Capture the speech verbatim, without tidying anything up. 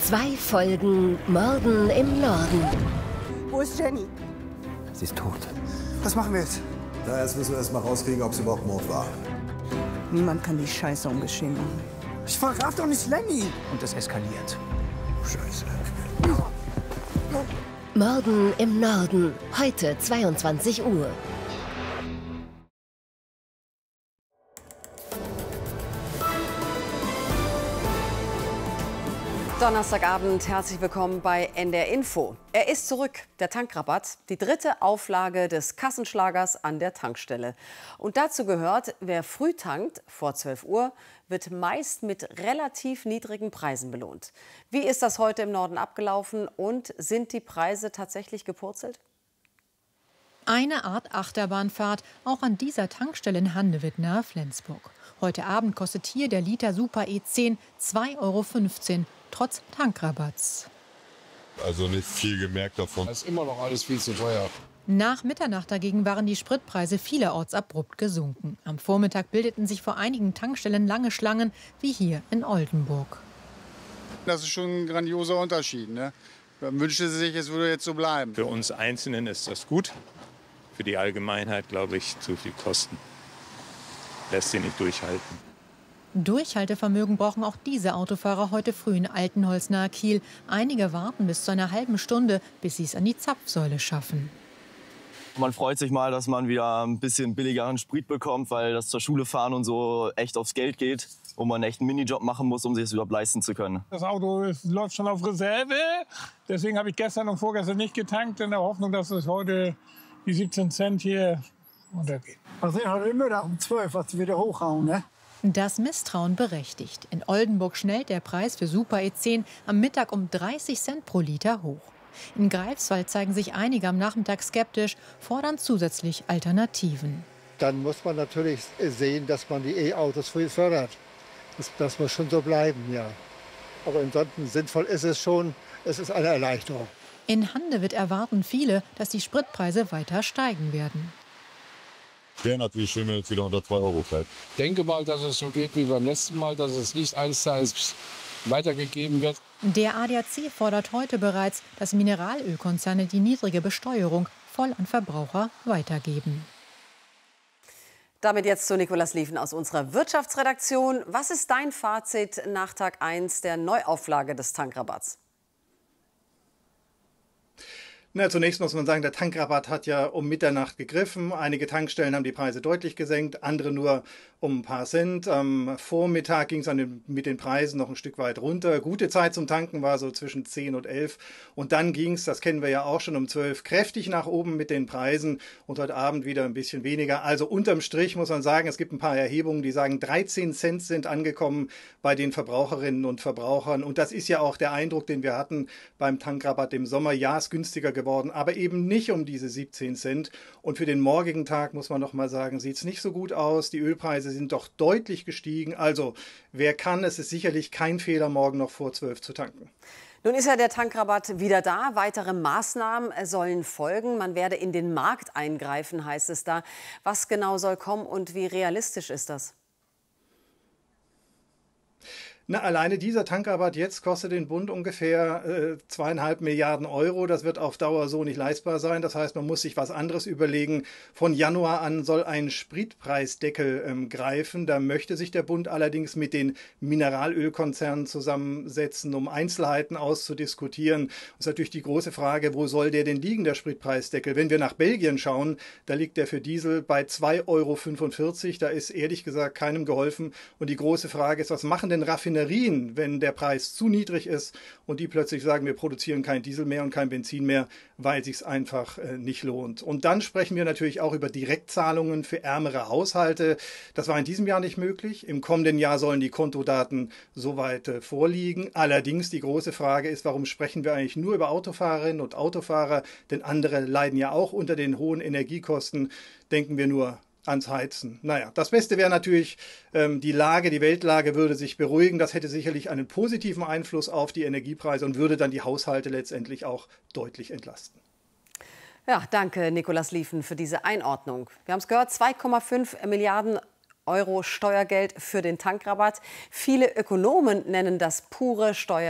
Zwei Folgen Morden im Norden. Wo ist Jenny? Sie ist tot. Was machen wir jetzt? Na, jetzt müssen wir erst mal rauskriegen, ob es überhaupt Mord war. Niemand kann die Scheiße ungeschehen machen. Ich verrate doch nicht Lenny! Und es eskaliert. Scheiße. Morden im Norden. Heute zweiundzwanzig Uhr. Donnerstagabend, herzlich willkommen bei N D R Info. Er ist zurück, der Tankrabatt, die dritte Auflage des Kassenschlagers an der Tankstelle. Und dazu gehört, wer früh tankt, vor zwölf Uhr, wird meist mit relativ niedrigen Preisen belohnt. Wie ist das heute im Norden abgelaufen und sind die Preise tatsächlich gepurzelt? Eine Art Achterbahnfahrt, auch an dieser Tankstelle in Handewitt nahe Flensburg. Heute Abend kostet hier der Liter Super E zehn zwei Euro fünfzehn, trotz Tankrabatts. Also nicht viel gemerkt davon. Das ist immer noch alles viel zu teuer. Nach Mitternacht dagegen waren die Spritpreise vielerorts abrupt gesunken. Am Vormittag bildeten sich vor einigen Tankstellen lange Schlangen, wie hier in Oldenburg. Das ist schon ein grandioser Unterschied, ne? Man wünschte sich, es würde jetzt so bleiben. Für uns Einzelnen ist das gut. Für die Allgemeinheit, glaube ich, zu viel Kosten. Lässt sie nicht durchhalten. Durchhaltevermögen brauchen auch diese Autofahrer heute früh in Altenholz nahe Kiel. Einige warten bis zu einer halben Stunde, bis sie es an die Zapfsäule schaffen. Man freut sich mal, dass man wieder ein bisschen billigeren Sprit bekommt, weil das zur Schule fahren und so echt aufs Geld geht, wo man echt einen Minijob machen muss, um sich es überhaupt leisten zu können. Das Auto ist, läuft schon auf Reserve. Deswegen habe ich gestern und vorgestern nicht getankt, in der Hoffnung, dass es heute die siebzehn Cent hier runtergeht. Wir sind heute immer um zwölf, was wieder hochhauen, ne? Das Misstrauen berechtigt. In Oldenburg schnellt der Preis für Super E zehn am Mittag um dreißig Cent pro Liter hoch. In Greifswald zeigen sich einige am Nachmittag skeptisch, fordern zusätzlich Alternativen. Dann muss man natürlich sehen, dass man die E-Autos früh fördert. Das, das muss schon so bleiben, ja. Aber ansonsten sinnvoll ist es schon, es ist eine Erleichterung. In Handewitt erwarten viele, dass die Spritpreise weiter steigen werden. Wäre natürlich schön, wenn es wieder unter zwei Euro bleibt. Ich denke mal, dass es so geht wie beim letzten Mal, dass es nicht eins zu eins weitergegeben wird. Der A D A C fordert heute bereits, dass Mineralölkonzerne die niedrige Besteuerung voll an Verbraucher weitergeben. Damit jetzt zu Nicolas Lieven aus unserer Wirtschaftsredaktion. Was ist dein Fazit nach Tag eins der Neuauflage des Tankrabatts? Na, zunächst muss man sagen, der Tankrabatt hat ja um Mitternacht gegriffen. Einige Tankstellen haben die Preise deutlich gesenkt, andere nur um ein paar Cent. Am Vormittag ging es mit den Preisen noch ein Stück weit runter. Gute Zeit zum Tanken war so zwischen zehn und elf. Und dann ging es, das kennen wir ja auch schon, um zwölf kräftig nach oben mit den Preisen und heute Abend wieder ein bisschen weniger. Also unterm Strich muss man sagen, es gibt ein paar Erhebungen, die sagen, dreizehn Cent sind angekommen bei den Verbraucherinnen und Verbrauchern. Und das ist ja auch der Eindruck, den wir hatten beim Tankrabatt im Sommer. Ja, es ist günstiger geworden. Worden, aber eben nicht um diese siebzehn Cent. Und für den morgigen Tag, muss man noch mal sagen, sieht es nicht so gut aus. Die Ölpreise sind doch deutlich gestiegen. Also wer kann, es ist sicherlich kein Fehler, morgen noch vor zwölf zu tanken. Nun ist ja der Tankrabatt wieder da. Weitere Maßnahmen sollen folgen. Man werde in den Markt eingreifen, heißt es da. Was genau soll kommen und wie realistisch ist das? Na, alleine dieser Tankrabatt jetzt kostet den Bund ungefähr äh, zweieinhalb Milliarden Euro. Das wird auf Dauer so nicht leistbar sein. Das heißt, man muss sich was anderes überlegen. Von Januar an soll ein Spritpreisdeckel ähm, greifen. Da möchte sich der Bund allerdings mit den Mineralölkonzernen zusammensetzen, um Einzelheiten auszudiskutieren. Das ist natürlich die große Frage, wo soll der denn liegen, der Spritpreisdeckel? Wenn wir nach Belgien schauen, da liegt der für Diesel bei zwei Euro fünfundvierzig. Da ist ehrlich gesagt keinem geholfen. Und die große Frage ist, was machen denn Raffinerien, wenn der Preis zu niedrig ist und die plötzlich sagen, wir produzieren kein Diesel mehr und kein Benzin mehr, weil es sich einfach äh, nicht lohnt. Und dann sprechen wir natürlich auch über Direktzahlungen für ärmere Haushalte. Das war in diesem Jahr nicht möglich. Im kommenden Jahr sollen die Kontodaten soweit äh, vorliegen. Allerdings die große Frage ist, warum sprechen wir eigentlich nur über Autofahrerinnen und Autofahrer? Denn andere leiden ja auch unter den hohen Energiekosten. Denken wir nur ans Heizen. Naja, das Beste wäre natürlich, ähm, die Lage, die Weltlage würde sich beruhigen. Das hätte sicherlich einen positiven Einfluss auf die Energiepreise und würde dann die Haushalte letztendlich auch deutlich entlasten. Ja, danke Nicolas Lieven für diese Einordnung. Wir haben es gehört, zwei Komma fünf Milliarden Euro Steuergeld für den Tankrabatt. Viele Ökonomen nennen das pure Steuer.